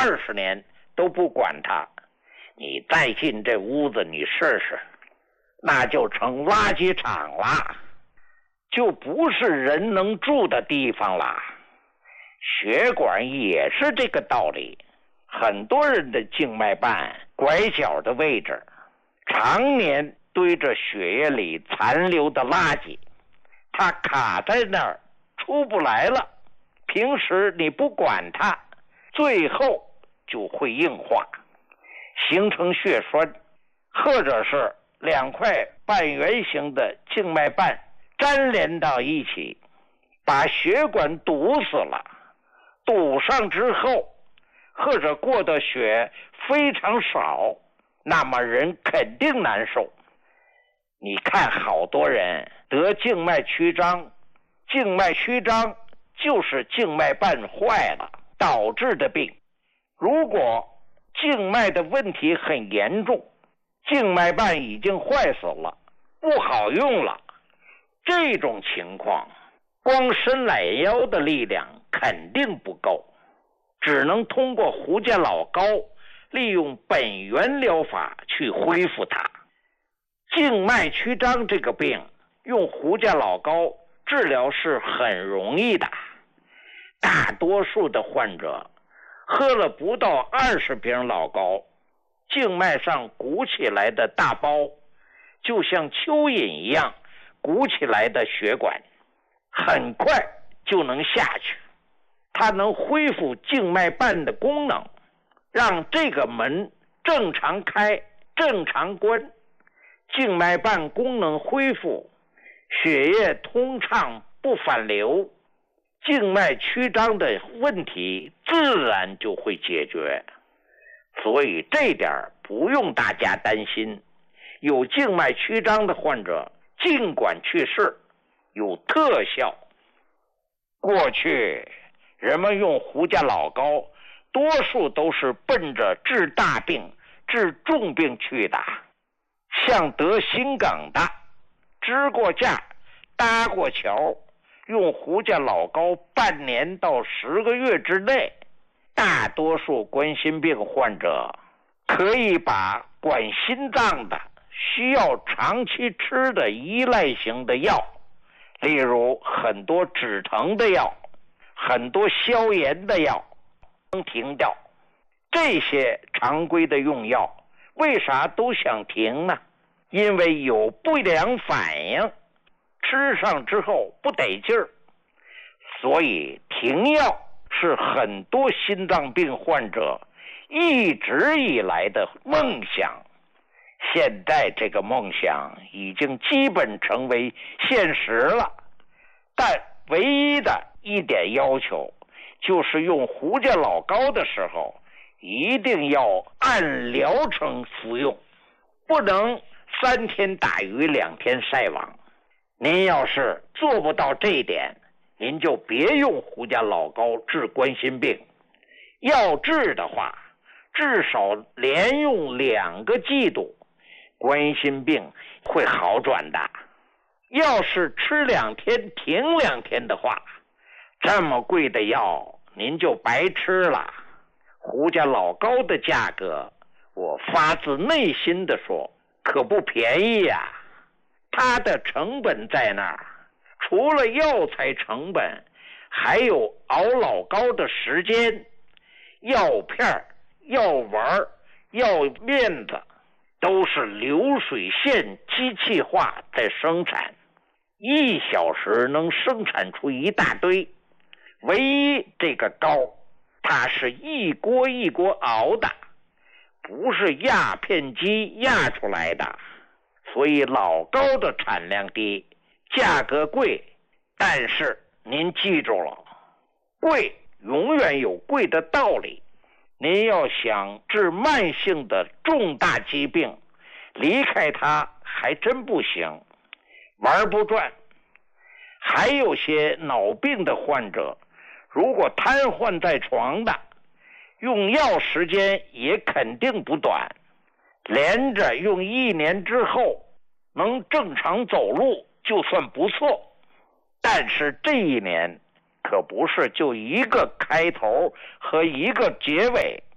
20年都不管它，你再进这屋子你试试，那就成垃圾场了，就不是人能住的地方了。血管也是这个道理，很多人的静脉瓣拐角的位置常年堆着血液里残留的垃圾，它卡在那儿出不来了，平时你不管它，最后就会硬化，形成血栓，或者是2块半圆形的静脉瓣粘连到一起，把血管堵死了。堵上之后，或者过的血非常少，那么人肯定难受。你看好多人得静脉曲张，静脉曲张就是静脉瓣坏了导致的病。如果静脉的问题很严重，静脉瓣已经坏死了，不好用了，这种情况光伸懒腰的力量肯定不够，只能通过胡家老膏利用本源疗法去恢复它。静脉曲张这个病用胡家老膏治疗是很容易的，大多数的患者喝了不到20瓶老膏，静脉上鼓起来的大包就像蚯蚓一样鼓起来的血管很快就能下去，它能恢复静脉瓣的功能，让这个门正常开正常关，静脉瓣功能恢复，血液通畅不反流，静脉曲张的问题自然就会解决。所以这点不用大家担心，有静脉曲张的患者尽管去试，有特效。过去人们用胡家老膏多数都是奔着治大病治重病去的，像得心梗的支过架搭过桥，用胡家老膏半年到10个月之内，大多数冠心病患者可以把管心脏的需要长期吃的依赖型的药，例如很多止疼的药，很多消炎的药能停掉。这些常规的用药为啥都想停呢？因为有不良反应，吃上之后不得劲儿，所以停药是很多心脏病患者一直以来的梦想。现在这个梦想已经基本成为现实了，但唯一的一点要求就是用胡家老膏的时候一定要按疗程服用，不能3天打鱼2天晒网。您要是做不到这一点，您就别用胡家老膏治冠心病。要治的话，至少连用2个季度，冠心病会好转的。要是吃2天停2天的话，这么贵的药您就白吃了。胡家老膏的价格，我发自内心的说，可不便宜呀。它的成本在那儿，除了药材成本，还有熬老膏的时间、药片、药丸、药面子，都是流水线机器化在生产，1小时能生产出一大堆。唯一这个膏，它是一锅一锅熬的，不是压片机压出来的，所以老膏的产量低，价格贵。但是您记住了，贵永远有贵的道理。您要想治慢性的重大疾病，离开它还真不行，玩不转。还有些脑病的患者，如果瘫痪在床的，用药时间也肯定不短，连着用1年之后能正常走路就算不错。但是这1年可不是就一个开头和一个结尾，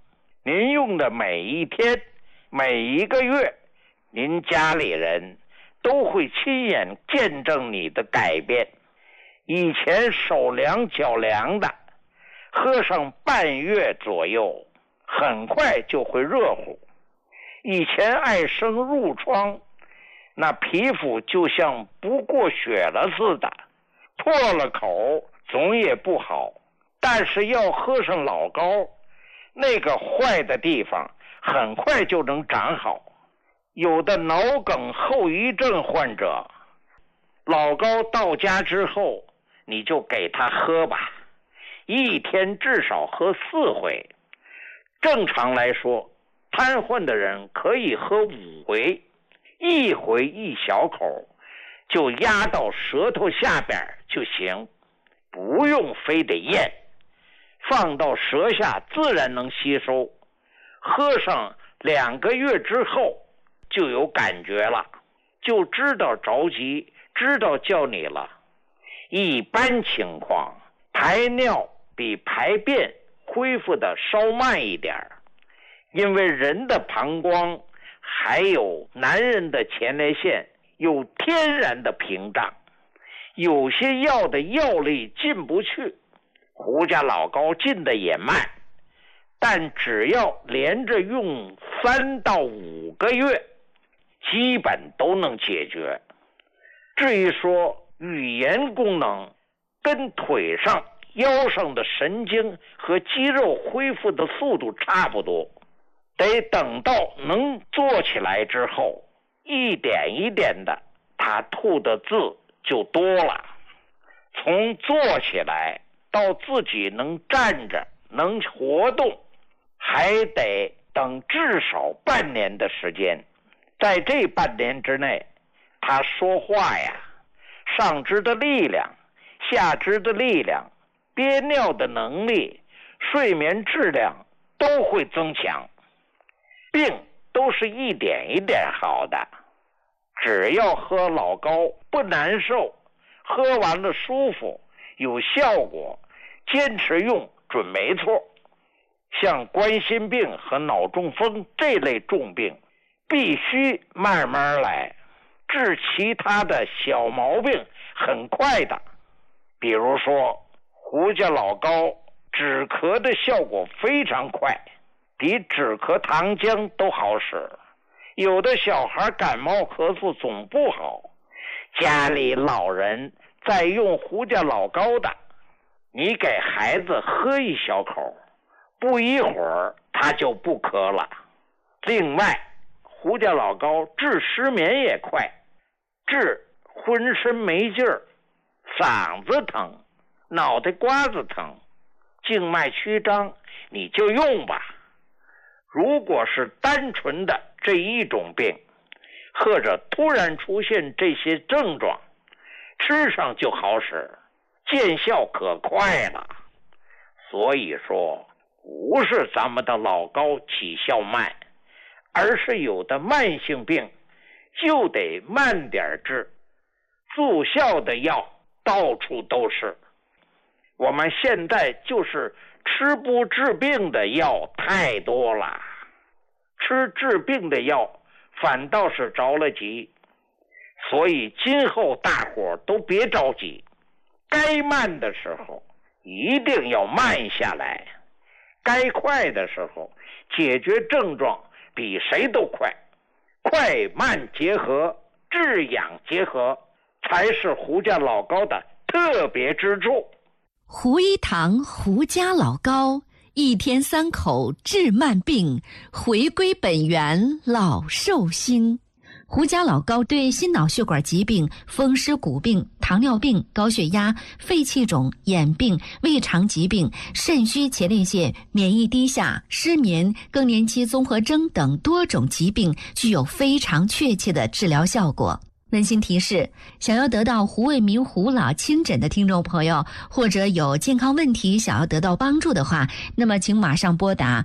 您用的每一天、每一个月，您家里人都会亲眼见证你的改变。以前手凉脚凉的，喝上半月左右，很快就会热乎。以前爱生褥疮，那皮肤就像不过血了似的，破了口总也不好。但是要喝上老膏，那个坏的地方很快就能长好。有的脑梗后遗症患者，老膏到家之后，你就给他喝吧，一天至少喝4回。正常来说，瘫痪的人可以喝5回，1回1小口，就压到舌头下边就行，不用非得咽，放到舌下自然能吸收。喝上2个月之后就有感觉了，就知道着急，知道叫你了。一般情况，排尿比排便恢复的稍慢一点，因为人的膀胱还有男人的前列腺有天然的屏障，有些药的药力进不去，胡家老膏进的也慢，但只要连着用3到5个月，基本都能解决。至于说语言功能，跟腿上腰上的神经和肌肉恢复的速度差不多，得等到能坐起来之后，一点一点的他吐的字就多了。从坐起来到自己能站着能活动，还得等至少半年的时间。在这半年之内，他说话呀，上肢的力量、下肢的力量、憋尿的能力、睡眠质量都会增强。病都是一点一点好的，只要喝老膏不难受，喝完了舒服有效果，坚持用准没错。像冠心病和脑中风这类重病必须慢慢来，治其他的小毛病很快的。比如说胡家老膏止咳的效果非常快，比止咳糖浆都好使。有的小孩感冒咳嗽总不好，家里老人在用胡家老膏的，你给孩子喝1小口，不一会儿他就不咳了。另外，胡家老膏治失眠也快，治浑身没劲儿、嗓子疼、脑袋瓜子疼、静脉曲张，你就用吧。如果是单纯的这一种病，或者突然出现这些症状，吃上就好使，见效可快了。所以说，不是咱们的老膏起效慢，而是有的慢性病就得慢点治，速效的药到处都是。我们现在就是吃不治病的药太多了，吃治病的药反倒是着了急。所以今后大伙都别着急，该慢的时候一定要慢下来，该快的时候解决症状比谁都快。快慢结合，治养结合，才是胡家老膏的特别之处。 胡一堂胡家老膏，一天3口治慢病，回归本源老寿星。胡家老膏对心脑血管疾病、风湿骨病、糖尿病、高血压、肺气肿、眼病、胃肠疾病、肾虚前列腺、免疫低下、失眠、更年期综合征等多种疾病具有非常确切的治疗效果。温馨提示，想要得到胡卫民胡老亲诊的听众朋友，或者有健康问题想要得到帮助的话，那么请马上拨打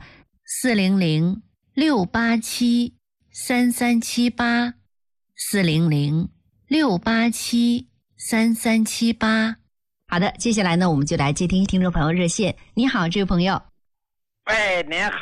400-687-3378 400-687-3378。好的，接下来呢，我们就来接听听众朋友热线。你好，这位朋友。 喂，您好。